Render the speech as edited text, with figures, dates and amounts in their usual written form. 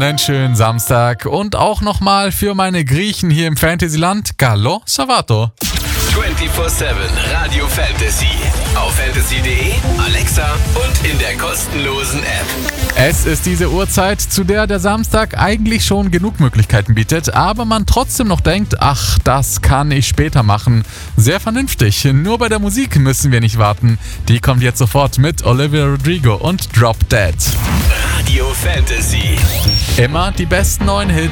Einen schönen Samstag und auch nochmal für meine Griechen hier im Fantasyland. Gallo Savato. 24/7 Radio Fantasy. Auf fantasy.de, Alexa und in der kostenlosen App. Es ist diese Uhrzeit, zu der der Samstag eigentlich schon genug Möglichkeiten bietet, aber man trotzdem noch denkt, ach, das kann ich später machen. Sehr vernünftig, nur bei der Musik müssen wir nicht warten. Die kommt jetzt sofort mit Olivia Rodrigo und Drop Dead. Radio Fantasy. Immer die besten neuen Hits